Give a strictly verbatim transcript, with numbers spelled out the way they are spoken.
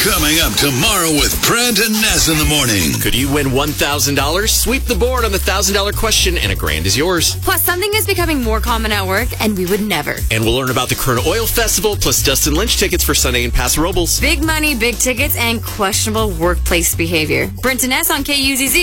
Coming up tomorrow with Brent and Ness in the morning. Could you win one thousand dollars? Sweep the board on the one thousand dollars question, and a grand is yours. Plus, something is becoming more common at work, and we would never. And we'll learn about the Kern Oil Festival, plus Dustin Lynch tickets for Sunday in Paso Robles. Big money, big tickets, and questionable workplace behavior. Brent and Ness on K U Z Z.